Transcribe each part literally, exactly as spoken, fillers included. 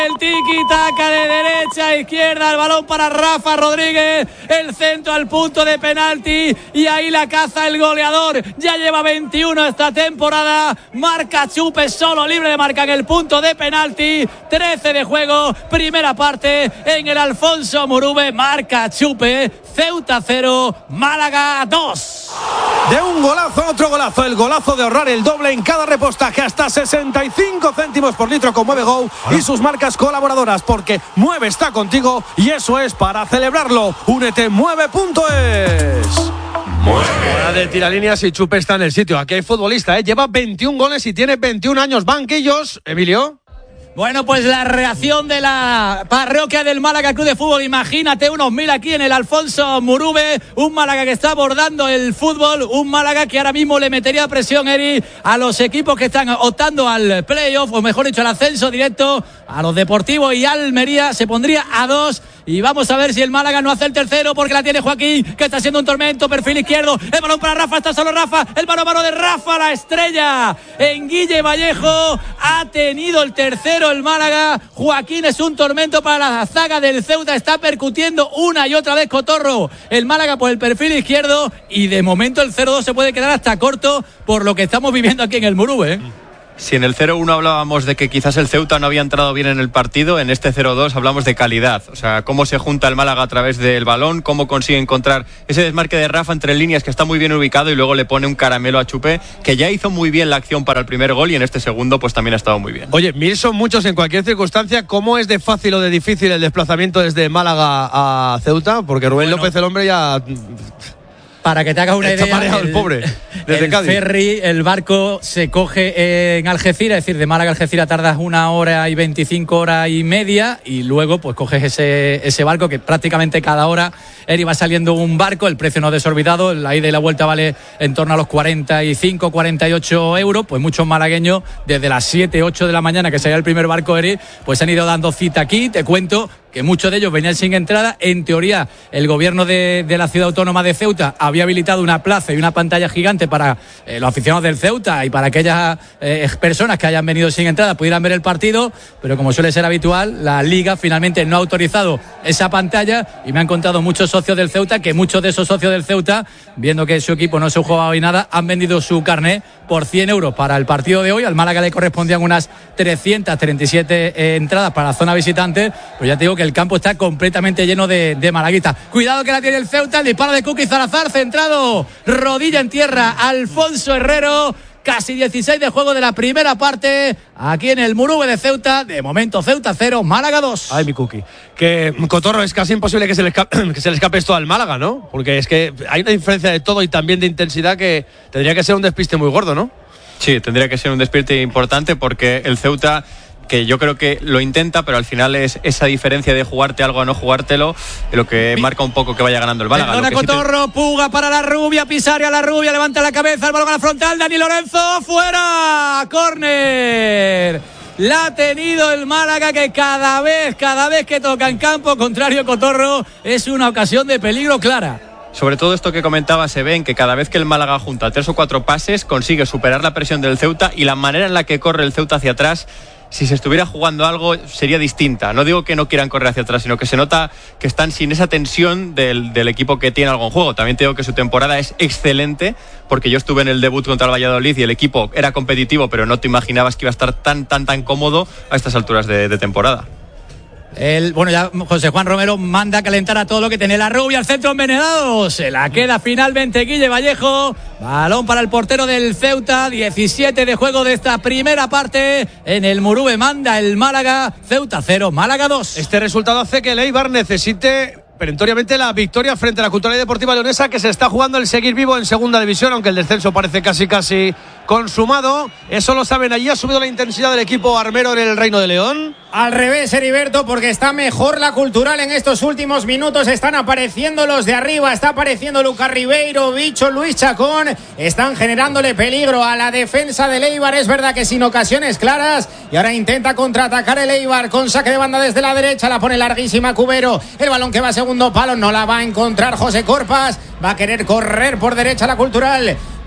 El tiki-taka de derecha a izquierda, el balón para Rafa Rodríguez, el centro al punto de penalti y ahí la caza el goleador, ya lleva veintiuno esta temporada, marca Chupe solo libre de marca en el punto de penalti, trece de juego, primera parte en el Alfonso Muruve, marca Chupe, Ceuta cero, Málaga dos. De un golazo a otro golazo, el golazo de ahorrar el doble en cada repostaje, hasta sesenta y cinco céntimos por litro con Mueve Go y sus marcas colaboradoras, porque Mueve está contigo y eso es para celebrarlo. Únete mueve punto es. Hora de tiralíneas y Chupe está en el sitio. Aquí hay futbolista, ¿eh? Lleva veintiún goles y tiene veintiún años. Banquillos, Emilio. Bueno, pues la reacción de la parroquia del Málaga Club de Fútbol, imagínate unos mil aquí en el Alfonso Muruve, un Málaga que está abordando el fútbol, un Málaga que ahora mismo le metería presión, Eri, a los equipos que están optando al playoff, o mejor dicho al ascenso directo, a los Deportivos y Almería, se pondría a dos. Y vamos a ver si el Málaga no hace el tercero, porque la tiene Joaquín, que está haciendo un tormento, perfil izquierdo, el balón para Rafa, está solo Rafa, el mano a mano de Rafa, la estrella en Guille Vallejo, ha tenido el tercero el Málaga. Joaquín es un tormento para la zaga del Ceuta, está percutiendo una y otra vez Cotorro el Málaga por el perfil izquierdo, y de momento el cero dos se puede quedar hasta corto por lo que estamos viviendo aquí en el Muruve, ¿eh? Si en el cero uno hablábamos de que quizás el Ceuta no había entrado bien en el partido, en este cero dos hablamos de calidad. O sea, cómo se junta el Málaga a través del balón, cómo consigue encontrar ese desmarque de Rafa entre líneas que está muy bien ubicado y luego le pone un caramelo a Chupe, que ya hizo muy bien la acción para el primer gol y en este segundo pues también ha estado muy bien. Oye, mil son muchos en cualquier circunstancia. ¿Cómo es de fácil o de difícil el desplazamiento desde Málaga a Ceuta? Porque Rubén bueno, López, el hombre, ya... Para que te hagas una Está idea, mareado el, el pobre, desde el Cádiz. ferry, el barco se coge en Algeciras, es decir, de Málaga a Algeciras tardas una hora y veinticinco horas y media, y luego pues coges ese, ese barco que prácticamente cada hora Eri va saliendo un barco, el precio no es desorbitado, la ida y la vuelta vale en torno a los cuarenta y cinco, cuarenta y ocho euros, pues muchos malagueños desde las siete, ocho de la mañana que salía el primer barco, Eri, pues han ido dando cita aquí. Te cuento que muchos de ellos venían sin entrada. En teoría, el gobierno de, de la ciudad autónoma de Ceuta había habilitado una plaza y una pantalla gigante para eh, los aficionados del Ceuta y para aquellas eh, personas que hayan venido sin entrada pudieran ver el partido, pero como suele ser habitual, la Liga finalmente no ha autorizado esa pantalla, y me han contado muchos socios del Ceuta que muchos de esos socios del Ceuta, viendo que su equipo no se jugaba hoy nada, han vendido su carné por cien euros para el partido de hoy. Al Málaga le correspondían unas trescientas treinta y siete eh, entradas para la zona visitante, pero ya te digo que el campo está completamente lleno de, de malaguistas. Cuidado que la tiene el Ceuta, el disparo de Kuki Salazar, centrado, rodilla en tierra, Alfonso Herrero. Casi dieciséis de juego de la primera parte aquí en el Muruve de Ceuta. De momento Ceuta cero, Málaga dos. Ay, mi Kuki. Que Cotorro, es casi imposible que se, le escape, que se le escape esto al Málaga, ¿no? Porque es que hay una diferencia de todo y también de intensidad que tendría que ser un despiste muy gordo, ¿no? Sí, tendría que ser un despiste importante, porque el Ceuta, que yo creo que lo intenta, pero al final es esa diferencia de jugarte algo a no jugártelo lo que marca un poco que vaya ganando el Málaga. Perdona Cotorro, sí te... Puga para la Rubia, Pisaria la Rubia, levanta la cabeza, el balón a la frontal, Dani Lorenzo, fuera, córner. La ha tenido el Málaga, que cada vez, cada vez que toca en campo contrario, Cotorro, es una ocasión de peligro clara. Sobre todo esto que comentaba, se ve en que cada vez que el Málaga junta tres o cuatro pases consigue superar la presión del Ceuta, y la manera en la que corre el Ceuta hacia atrás, si se estuviera jugando algo, sería distinta. No digo que no quieran correr hacia atrás, sino que se nota que están sin esa tensión del, del equipo que tiene algo en juego. También te digo que su temporada es excelente, porque yo estuve en el debut contra el Valladolid y el equipo era competitivo, pero no te imaginabas que iba a estar tan, tan, tan cómodo a estas alturas de, de temporada. El, bueno, ya José Juan Romero manda a calentar a todo lo que tiene la Rubia, al centro envenenado, se la queda finalmente Guille Vallejo, balón para el portero del Ceuta, diecisiete de juego de esta primera parte, en el Muruve manda el Málaga, Ceuta cero, Málaga dos. Este resultado hace que el Eibar necesite perentoriamente la victoria frente a la Cultural y Deportiva Leonesa, que se está jugando el seguir vivo en segunda división, aunque el descenso parece casi casi consumado. Eso lo saben allí. Ha subido la intensidad del equipo armero en el Reino de León. Al revés, Heriberto, porque está mejor la Cultural en estos últimos minutos. Están apareciendo los de arriba, está apareciendo Lucas Ribeiro, Bicho, Luis Chacón. Están generándole peligro a la defensa del Eibar. Es verdad que sin ocasiones claras. Y ahora intenta contraatacar el Eibar con saque de banda desde la derecha. La pone larguísima Cubero. El balón que va a segundo palo no la va a encontrar José Corpas. Va a querer correr por derecha la Cultural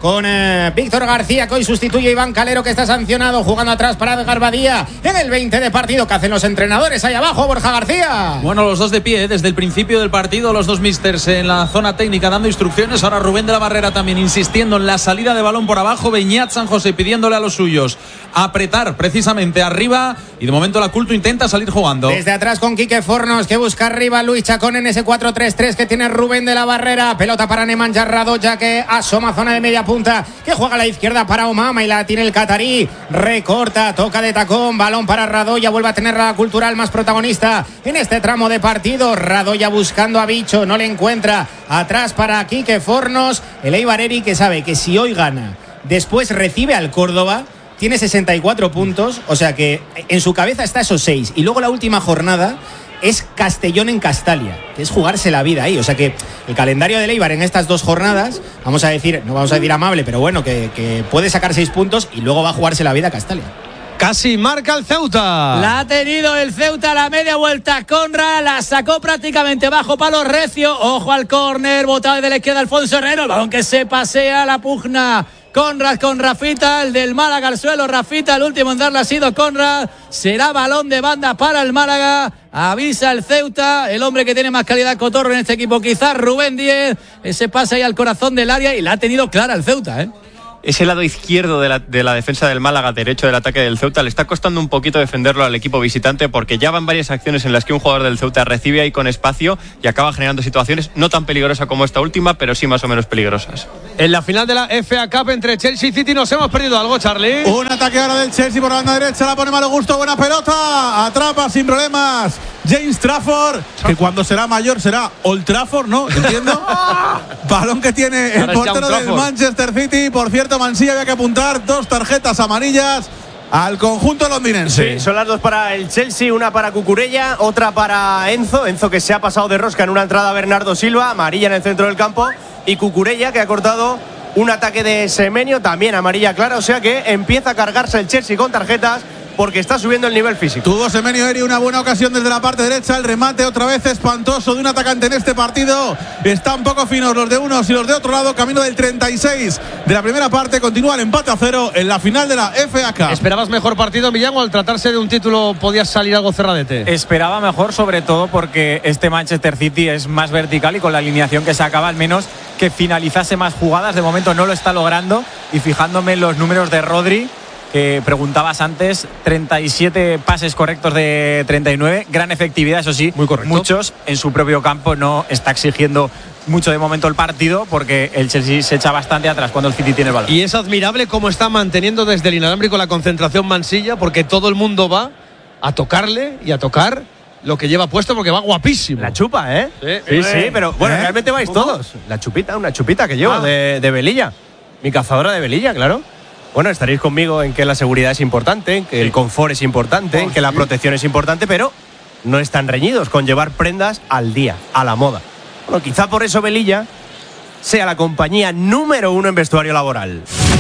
con eh, Víctor García, que hoy sustituye a Iván Calero, que está sancionado, jugando atrás para Edgar Badía en el veinte de partido. ¿Qué hacen los entrenadores ahí abajo, Borja García? Bueno, los dos de pie, desde el principio del partido, los dos místers en la zona técnica dando instrucciones. Ahora Rubén de la Barrera también insistiendo en la salida de balón por abajo. Beñat San José pidiéndole a los suyos apretar precisamente arriba, y de momento la Culto intenta salir jugando. Desde atrás con Quique Fornos, que busca arriba Luis Chacón en ese cuatro tres tres que tiene Rubén de la Barrera. Pelota para Nemanja Radoja, que asoma zona de media punta, que juega a la izquierda para Omama y la tiene el catarí. Recorta, toca de tacón, balón para Radoja. Vuelve a tener la Cultural más protagonista en este tramo de partido. Radoja buscando a Bicho, no le encuentra. Atrás para Quique Fornos. El Eibar Eri, que sabe que si hoy gana, después recibe al Córdoba, tiene sesenta y cuatro puntos, o sea que en su cabeza está esos seis. Y luego la última jornada es Castellón en Castalia, que es jugarse la vida ahí. O sea que el calendario del Eibar en estas dos jornadas, vamos a decir, no vamos a decir amable, pero bueno, que, que puede sacar seis puntos y luego va a jugarse la vida a Castalia. Casi marca el Ceuta. La ha tenido el Ceuta a la media vuelta. Conra la sacó prácticamente bajo palo recio. Ojo al córner, botado desde la izquierda Alfonso Herrero. El balón que se pasea, la pugna Conrad con Rafita, el del Málaga al suelo. Rafita, el último en darle ha sido Conrad. Será balón de banda para el Málaga. Avisa el Ceuta, el hombre que tiene más calidad cotorro en este equipo, quizás Rubén Díez. Ese pase ahí al corazón del área y la ha tenido clara el Ceuta, ¿eh? Ese lado izquierdo de la, de la defensa del Málaga, derecho del ataque del Ceuta, le está costando un poquito defenderlo al equipo visitante, porque ya van varias acciones en las que un jugador del Ceuta recibe ahí con espacio y acaba generando situaciones no tan peligrosas como esta última, pero sí más o menos peligrosas. En la final de la F A Cup entre Chelsea y City nos hemos perdido algo, Charlie. Un ataque ahora del Chelsea por la banda derecha, la pone malo gusto, buena pelota, atrapa sin problemas James Trafford, que cuando será mayor será Old Trafford, ¿no? Entiendo. Balón que tiene el portero del Manchester City. Por cierto, Mansilla, había que apuntar dos tarjetas amarillas al conjunto londinense. Sí, son las dos para el Chelsea, una para Cucurella, otra para Enzo. Enzo, que se ha pasado de rosca en una entrada a Bernardo Silva, amarilla en el centro del campo. Y Cucurella, que ha cortado un ataque de Semenyo, también amarilla clara. O sea que empieza a cargarse el Chelsea con tarjetas, porque está subiendo el nivel físico. Tuvo Semenyo Eri una buena ocasión desde la parte derecha. El remate otra vez espantoso de un atacante en este partido. Están poco finos los de unos y los de otro lado. Camino del treinta y seis de la primera parte. Continúa el empate a cero en la final de la F A Cup. ¿Esperabas mejor partido, Millán, o al tratarse de un título podía salir algo cerradete? Esperaba mejor, sobre todo porque este Manchester City es más vertical y con la alineación que sacaba, al menos que finalizase más jugadas. De momento no lo está logrando. Y fijándome en los números de Rodri, que preguntabas antes, treinta y siete pases correctos de treinta y nueve, gran efectividad, eso sí, muy correcto. Muchos en su propio campo. No está exigiendo mucho de momento el partido, porque el Chelsea se echa bastante atrás cuando el City tiene el balón. Y es admirable cómo está manteniendo desde el inalámbrico la concentración Mansilla, porque todo el mundo va a tocarle y a tocar lo que lleva puesto, porque va guapísimo. La chupa, ¿eh? Sí, sí, sí, pero bueno, ¿eh? Realmente vais ¿Cómo? Todos. La chupita, una chupita que llevo ah. de, de velilla. Mi cazadora de velilla, claro. Bueno, estaréis conmigo en que la seguridad es importante, en que sí. el confort es importante, oh, en que sí. la protección es importante, pero no están reñidos con llevar prendas al día, a la moda. Bueno, quizá por eso Velilla sea la compañía número uno en vestuario laboral.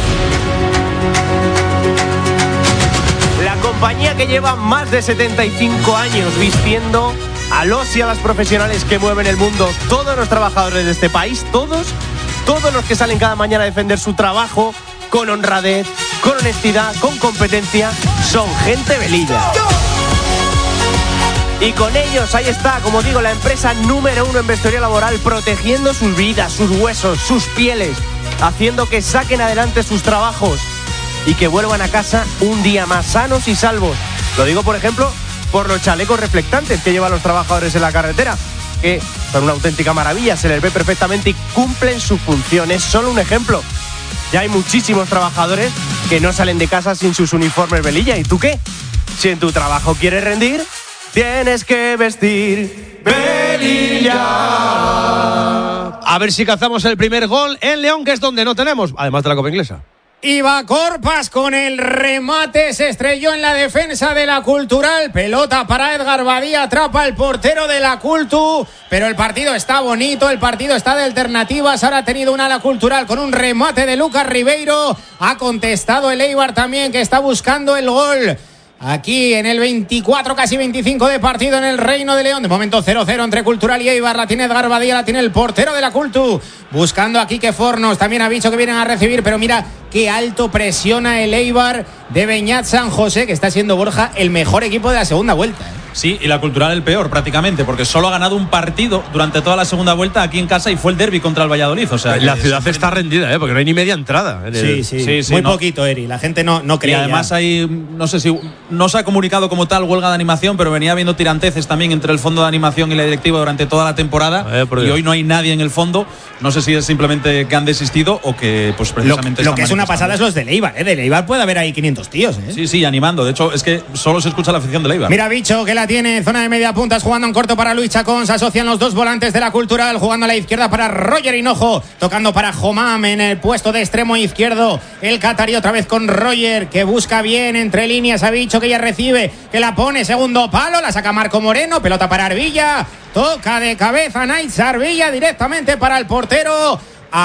La compañía que lleva más de setenta y cinco años vistiendo a los y a las profesionales que mueven el mundo. Todos los trabajadores de este país, todos, todos los que salen cada mañana a defender su trabajo con honradez, con honestidad, con competencia, son gente Velilla. Y con ellos, ahí está, como digo, la empresa número uno en vestuario laboral, protegiendo sus vidas, sus huesos, sus pieles, haciendo que saquen adelante sus trabajos y que vuelvan a casa un día más sanos y salvos. Lo digo, por ejemplo, por los chalecos reflectantes que llevan los trabajadores en la carretera, que son una auténtica maravilla, se les ve perfectamente y cumplen sus funciones. Solo un ejemplo. Ya hay muchísimos trabajadores que no salen de casa sin sus uniformes Velilla. ¿Y tú qué? Si en tu trabajo quieres rendir, tienes que vestir Velilla. A ver si cazamos el primer gol en León, que es donde no tenemos, además de la Copa Inglesa. Iba Corpas con el remate, se estrelló en la defensa de la Cultural. Pelota para Edgar Badía, atrapa el portero de la Cultu. Pero el partido está bonito, el partido está de alternativas. Ahora ha tenido una la Cultural con un remate de Lucas Ribeiro. Ha contestado el Eibar también, que está buscando el gol. aquí en el veinticuatro, casi veinticinco de partido en el Reino de León. De momento cero cero entre Cultural y Eibar. La tiene Edgar Badía, la tiene el portero de la Cultu. Buscando a Quique Fornos. También ha dicho que vienen a recibir, pero mira qué alto presiona el Eibar de Beñat San José, que está siendo, Borja, el mejor equipo de la segunda vuelta, ¿eh? Sí, y la Cultural el peor prácticamente, porque solo ha ganado un partido durante toda la segunda vuelta aquí en casa y fue el derbi contra el Valladolid. O sea, la ciudad está rendida, ¿eh? Porque no hay ni media entrada. En el... sí, sí, sí, sí, muy no. poquito, Eri. La gente no, no creía. Y además hay, no sé si, no se ha comunicado como tal huelga de animación, pero venía habiendo tiranteces también entre el fondo de animación y la directiva durante toda la temporada. Eh, y hoy no hay nadie en el fondo. No sé si es simplemente que han desistido o que pues precisamente Lo, lo que es una pasada es los de Eibar, ¿eh? De Eibar puede haber ahí quinientos tíos, ¿eh? Sí, sí, animando. De hecho, es que solo se escucha la afición de Eibar. Mira, Bicho, que la tiene zona de media puntas, jugando en corto para Luis Chacón. Se asocian los dos volantes de la Cultural, jugando a la izquierda para Roger Hinojo, tocando para Homam en el puesto de extremo izquierdo. El catarí otra vez con Roger, que busca bien entre líneas. Ha dicho que ya recibe, que la pone segundo palo, la saca Marco Moreno, pelota para Arvilla, toca de cabeza Naitz Arvilla directamente para el portero.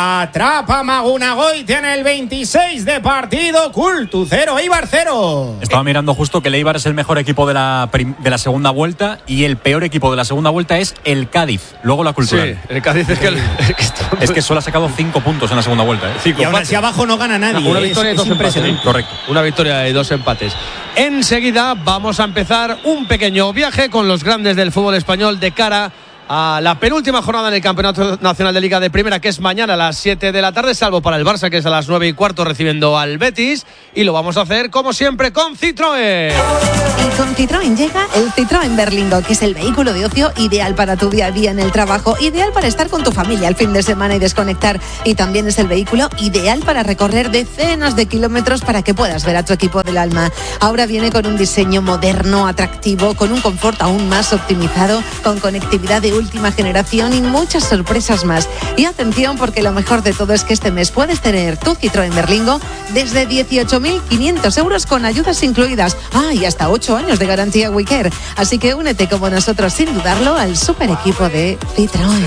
Atrapa Magunagoy, tiene el veintiséis de partido. Cultu cero, Eibar cero. Estaba mirando justo que el Eibar es el mejor equipo de la, prim- de la segunda vuelta y el peor equipo de la segunda vuelta es el Cádiz. Luego la Cultural. Sí, el Cádiz es que, el, es que solo ha sacado cinco puntos en la segunda vuelta. ¿eh? Cinco y aún así abajo no gana nadie. Una victoria y dos empates. Correcto. Una victoria y dos empates. Enseguida vamos a empezar un pequeño viaje con los grandes del fútbol español de cara a la penúltima jornada del Campeonato Nacional de Liga de Primera, que es mañana a las siete de la tarde, salvo para el Barça, que es a las nueve y cuarto recibiendo al Betis, y lo vamos a hacer como siempre con Citroën. Y con Citroën llega el Citroën Berlingo, que es el vehículo de ocio ideal para tu día a día en el trabajo, ideal para estar con tu familia el fin de semana y desconectar, y también es el vehículo ideal para recorrer decenas de kilómetros para que puedas ver a tu equipo del alma. Ahora viene con un diseño moderno, atractivo, con un confort aún más optimizado, con conectividad de última generación y muchas sorpresas más. Y atención, porque lo mejor de todo es que este mes puedes tener tu Citroën Berlingo desde dieciocho mil quinientos euros con ayudas incluidas. Ah, y hasta ocho años de garantía WeCare. Así que únete como nosotros, sin dudarlo, al super equipo de Citroën.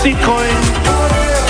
Citroën.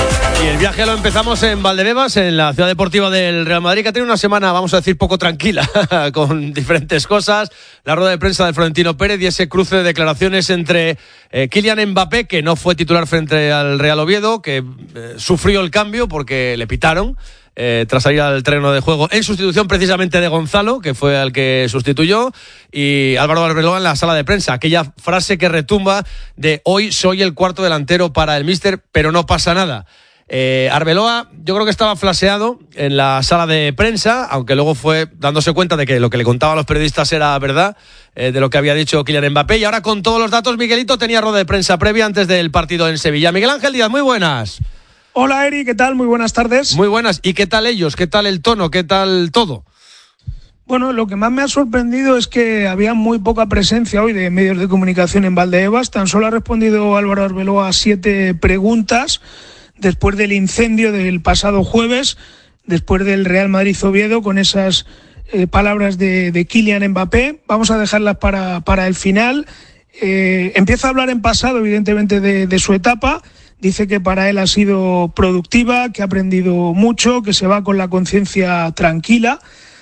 Y el viaje lo empezamos en Valdebebas, en la ciudad deportiva del Real Madrid, que ha tenido una semana, vamos a decir, poco tranquila, con diferentes cosas. La rueda de prensa de Florentino Pérez y ese cruce de declaraciones entre eh, Kylian Mbappé, que no fue titular frente al Real Oviedo, que eh, sufrió el cambio porque le pitaron eh, tras salir al terreno de juego, en sustitución precisamente de Gonzalo, que fue al que sustituyó, y Álvaro Arbeloa en la sala de prensa. Aquella frase que retumba de: hoy soy el cuarto delantero para el míster, pero no pasa nada. Eh, Arbeloa, yo creo que estaba flaseado en la sala de prensa, aunque luego fue dándose cuenta de que lo que le contaban los periodistas era verdad, eh, de lo que había dicho Kylian Mbappé. Y ahora, con todos los datos, Miguelito tenía rueda de prensa previa antes del partido en Sevilla. Miguel Ángel Díaz, muy buenas. Hola, Eri, ¿qué tal? Muy buenas tardes. Muy buenas. ¿Y qué tal ellos? ¿Qué tal el tono? ¿Qué tal todo? Bueno, lo que más me ha sorprendido es que había muy poca presencia hoy de medios de comunicación en Valdebebas. Tan solo ha respondido Álvaro Arbeloa a siete preguntas después del incendio del pasado jueves, después del Real Madrid-Oviedo, con esas eh, palabras de, de Kylian Mbappé. Vamos a dejarlas para, para el final. Eh, empieza a hablar en pasado, evidentemente, de, de su etapa. Dice que para él ha sido productiva, que ha aprendido mucho, que se va con la conciencia tranquila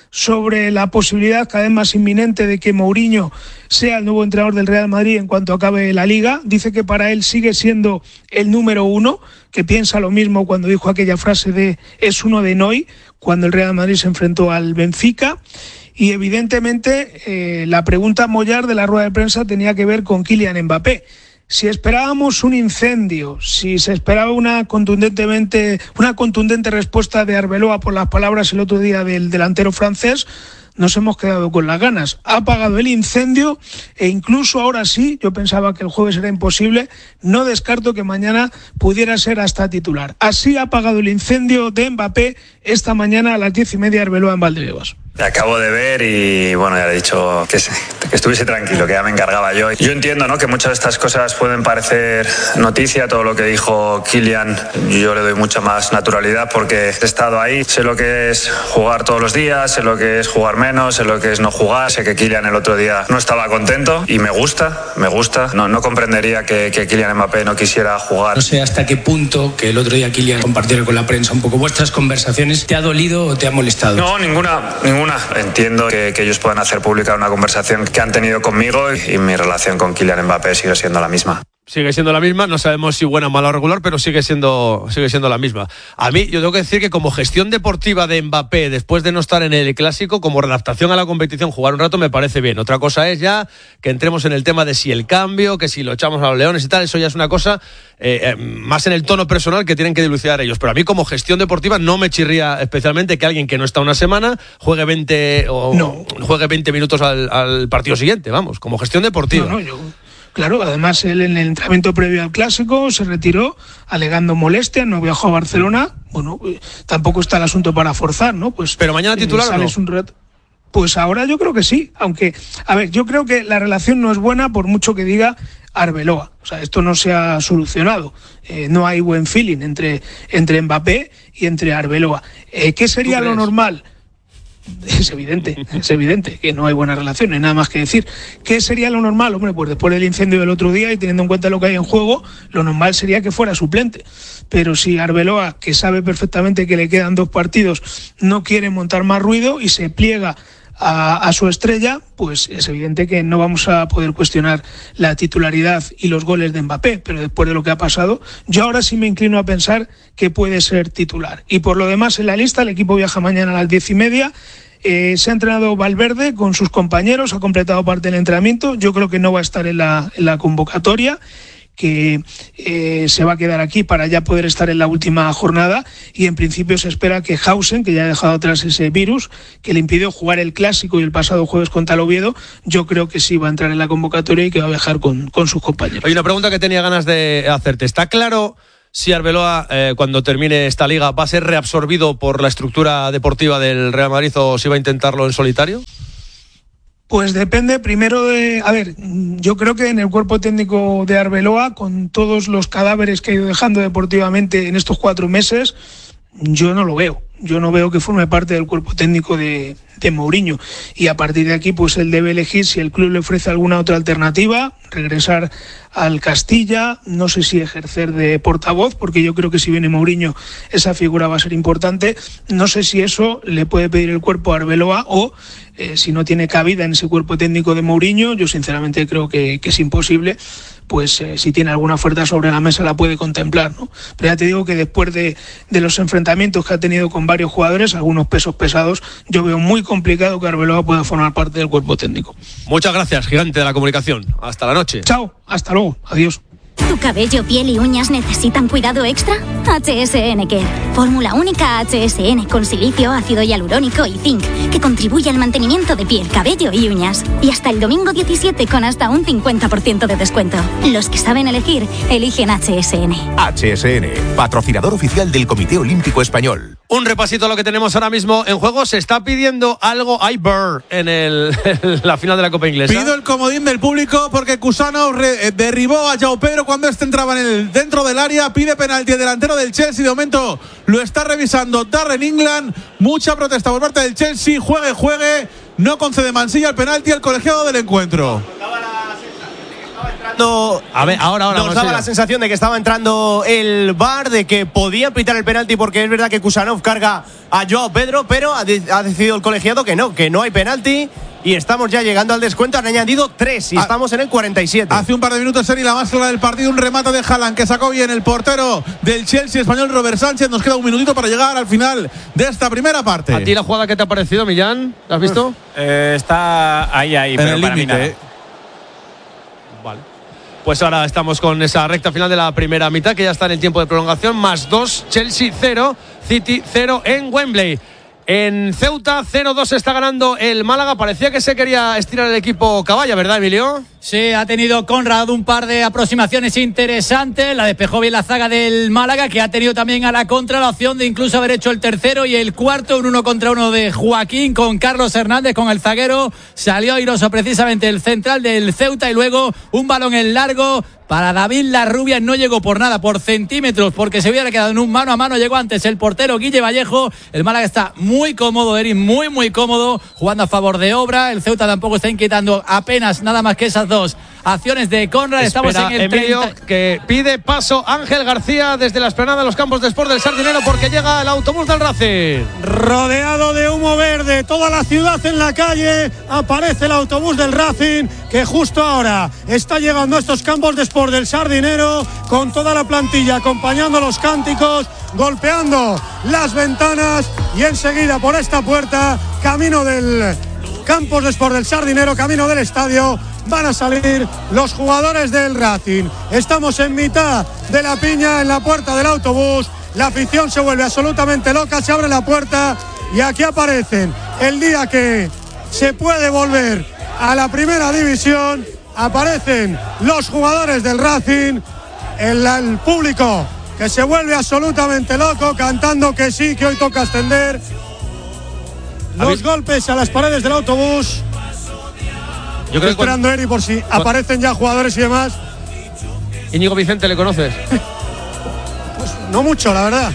sobre la posibilidad cada vez más inminente de que Mourinho sea el nuevo entrenador del Real Madrid en cuanto acabe la Liga. Dice que para él sigue siendo el número uno, que piensa lo mismo cuando dijo aquella frase de es uno de Noy, cuando el Real Madrid se enfrentó al Benfica. Y evidentemente eh, la pregunta mollar de la rueda de prensa tenía que ver con Kylian Mbappé. Si esperábamos un incendio, si se esperaba una contundentemente, una contundente respuesta de Arbeloa por las palabras el otro día del delantero francés, nos hemos quedado con las ganas. Ha apagado el incendio e incluso ahora sí, yo pensaba que el jueves era imposible, no descarto que mañana pudiera ser hasta titular. Así ha apagado el incendio de Mbappé esta mañana a las diez y media Arbeloa en Valdebebas. Te acabo de ver y bueno, ya le he dicho que, que estuviese tranquilo, que ya me encargaba yo. Yo entiendo, ¿no?, que muchas de estas cosas pueden parecer noticia, todo lo que dijo Kylian, yo le doy mucha más naturalidad porque he estado ahí, sé lo que es jugar todos los días, sé lo que es jugar menos, sé lo que es no jugar, sé que Kylian el otro día no estaba contento y me gusta, me gusta, no, no comprendería que, que Kylian Mbappé no quisiera jugar. No sé hasta qué punto que el otro día Kylian compartiera con la prensa un poco vuestras conversaciones, ¿te ha dolido o te ha molestado? No, ninguna, ninguna ninguna. Entiendo que, que ellos puedan hacer pública una conversación que han tenido conmigo y, y mi relación con Kylian Mbappé sigue siendo la misma. Sigue siendo la misma, no sabemos si buena, mala o regular, pero sigue siendo, sigue siendo la misma. A mí, yo tengo que decir que como gestión deportiva de Mbappé, después de no estar en el Clásico, como adaptación a la competición, jugar un rato me parece bien. Otra cosa es ya que entremos en el tema de si el cambio, que si lo echamos a los Leones y tal, eso ya es una cosa eh, eh, más en el tono personal que tienen que dilucidar ellos. Pero a mí como gestión deportiva no me chirría especialmente que alguien que no está una semana juegue veinte, o, no. juegue veinte minutos al, al partido siguiente, vamos, como gestión deportiva. No, no, yo... Claro, además él en el entrenamiento previo al Clásico se retiró alegando molestia, no viajó a Barcelona. Bueno, tampoco está el asunto para forzar, ¿no? Pues. Pero mañana titular eh, sales ¿o no? un rato. Pues ahora yo creo que sí, aunque, a ver, yo creo que la relación no es buena por mucho que diga Arbeloa. O sea, esto no se ha solucionado. Eh, no hay buen feeling entre, entre Mbappé y entre Arbeloa. Eh, ¿Qué sería lo normal? Es evidente, es evidente que no hay buena relación, no hay nada más que decir. ¿Qué sería lo normal? Hombre, pues después del incendio del otro día y teniendo en cuenta lo que hay en juego, lo normal sería que fuera suplente. Pero si Arbeloa, que sabe perfectamente que le quedan dos partidos, no quiere montar más ruido y se pliega a, a su estrella, pues es evidente que no vamos a poder cuestionar la titularidad y los goles de Mbappé, pero después de lo que ha pasado, yo ahora sí me inclino a pensar que puede ser titular. Y por lo demás, en la lista, el equipo viaja mañana a las diez y media. Eh, se ha entrenado Valverde con sus compañeros, ha completado parte del entrenamiento. Yo creo que no va a estar en la, en la convocatoria, que eh, se va a quedar aquí para ya poder estar en la última jornada, y en principio se espera que Hausen, que ya ha dejado atrás ese virus que le impidió jugar el Clásico y el pasado jueves contra el Oviedo, yo creo que sí va a entrar en la convocatoria y que va a viajar con, con sus compañeros. Hay una pregunta que tenía ganas de hacerte. ¿Está claro si Arbeloa, eh, cuando termine esta liga, va a ser reabsorbido por la estructura deportiva del Real Madrid o si va a intentarlo en solitario? Pues depende primero de... A ver, yo creo que en el cuerpo técnico de Arbeloa, con todos los cadáveres que ha ido dejando deportivamente en estos cuatro meses, yo no lo veo. Yo no veo que forme parte del cuerpo técnico de, de Mourinho. Y a partir de aquí, pues él debe elegir si el club le ofrece alguna otra alternativa, regresar al Castilla, no sé si ejercer de portavoz, porque yo creo que si viene Mourinho esa figura va a ser importante. No sé si eso le puede pedir el cuerpo a Arbeloa o eh, si no tiene cabida en ese cuerpo técnico de Mourinho, yo sinceramente creo que, que es imposible. Pues eh, si tiene alguna oferta sobre la mesa la puede contemplar, ¿no? Pero ya te digo que después de, de los enfrentamientos que ha tenido con varios jugadores, algunos pesos pesados, yo veo muy complicado que Arbeloa pueda formar parte del cuerpo técnico. Muchas gracias, gigante de la comunicación. Hasta la noche. Chao, hasta luego, adiós. ¿Tu cabello, piel y uñas necesitan cuidado extra? H S N Care. Fórmula única H S N con silicio, ácido hialurónico y zinc, que contribuye al mantenimiento de piel, cabello y uñas. Y hasta el domingo diecisiete con hasta un cincuenta por ciento de descuento. Los que saben elegir, eligen H S N. H S N, patrocinador oficial del Comité Olímpico Español. Un repasito a lo que tenemos ahora mismo en juego. Se está pidiendo algo a Iber en, el, en la final de la Copa Inglesa. Pido el comodín del público porque Cusano re, derribó a João Pedro cuando este entraba en el, dentro del área. Pide penalti el delantero del Chelsea. De momento lo está revisando Darren England. Mucha protesta por parte del Chelsea. Juegue, juegue. No concede Mansilla el penalti al colegiado del encuentro. A ver, ahora, ahora nos daba la sensación de que estaba entrando el V A R, de que podía pitar el penalti, porque es verdad que Kusanov carga a Joao Pedro, pero ha, de, ha decidido el colegiado que no, que no hay penalti. Y estamos ya llegando al descuento. Han añadido tres y ah, estamos en el cuarenta y siete. Hace un par de minutos, Seri, la más clara del partido. Un remate de Haaland que sacó bien el portero del Chelsea español, Robert Sánchez. Nos queda un minutito para llegar al final de esta primera parte. ¿A ti la jugada qué te ha parecido, Millán? ¿La has visto? Eh, está ahí, ahí. En pero el límite. Eh. Vale. Pues ahora estamos con esa recta final de la primera mitad, que ya está en el tiempo de prolongación. Más dos, Chelsea cero, City cero en Wembley. En Ceuta, cero dos está ganando el Málaga. Parecía que se quería estirar el equipo Caballa, ¿verdad, Emilio? Sí, ha tenido Conrad un par de aproximaciones interesantes. La despejó bien la zaga del Málaga, que ha tenido también a la contra la opción de incluso haber hecho el tercero y el cuarto. Un uno contra uno de Joaquín con Carlos Hernández, con el zaguero. Salió airoso precisamente el central del Ceuta, y luego un balón en largo para David Larrubia. No llegó por nada, por centímetros, porque se hubiera quedado en un mano a mano. Llegó antes el portero Guille Vallejo. El Málaga está muy cómodo, Eric, muy muy cómodo, jugando a favor de Obra. El Ceuta tampoco está inquietando apenas, nada más que esas dos acciones de Conrad. Estamos Espera, en el Emilio, treinta. que pide paso Ángel García desde la explanada de los campos de Sport del Sardinero porque llega el autobús del Racing. Rodeado de humo verde, toda la ciudad en la calle, aparece el autobús del Racing que justo ahora está llegando a estos campos de Sport del Sardinero con toda la plantilla acompañando los cánticos, golpeando las ventanas y enseguida por esta puerta, camino del campos de Sport del Sardinero, camino del estadio, van a salir los jugadores del Racing. Estamos en mitad de la piña, en la puerta del autobús. La afición se vuelve absolutamente loca, se abre la puerta y aquí aparecen. El día que se puede volver a la primera división, aparecen los jugadores del Racing, el, el público que se vuelve absolutamente loco, cantando que sí, que hoy toca ascender. Los golpes a las paredes del autobús. Yo creo Estoy esperando que Eri por si aparecen ya jugadores y demás. Íñigo Vicente, ¿le conoces? Pues no mucho, la verdad.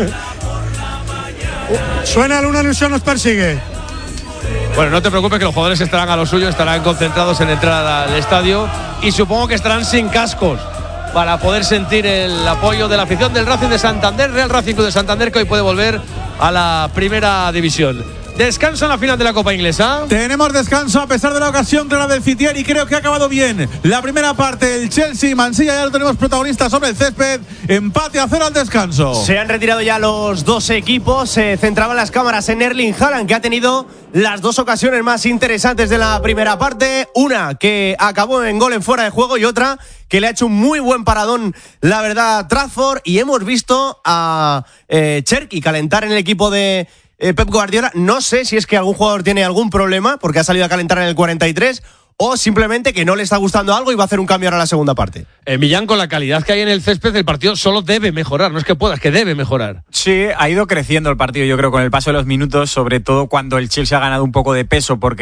Suena el Una Ilusión nos persigue. Bueno, no te preocupes que los jugadores estarán a lo suyo, estarán concentrados en entrar al estadio y supongo que estarán sin cascos para poder sentir el apoyo de la afición del Racing de Santander, Real Racing Club de Santander, que hoy puede volver a la primera división. Descanso en la final de la Copa Inglesa. Tenemos descanso a pesar de la ocasión clara del Citier y creo que ha acabado bien. La primera parte, el Chelsea, Mansilla, ya lo tenemos protagonistas sobre el césped. Empate a cero al descanso. Se han retirado ya los dos equipos. Se centraban las cámaras en Erling Haaland, que ha tenido las dos ocasiones más interesantes de la primera parte. Una que acabó en gol en fuera de juego y otra que le ha hecho un muy buen paradón, la verdad, Trafford. Y hemos visto a eh, Cherki calentar en el equipo de Eh, Pep Guardiola. No sé si es que algún jugador tiene algún problema porque ha salido a calentar en el cuarenta y tres o simplemente que no le está gustando algo y va a hacer un cambio ahora en la segunda parte. Eh, Millán, con la calidad que hay en el césped, el partido solo debe mejorar, no es que pueda, es que debe mejorar. Sí, ha ido creciendo el partido, yo creo, con el paso de los minutos, sobre todo cuando el Chelsea ha ganado un poco de peso, porque